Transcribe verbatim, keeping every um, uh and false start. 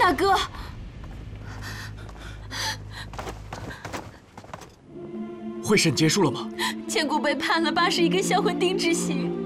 大哥， 会审结束了吗？ 千古被判了八十一个销魂钉之刑，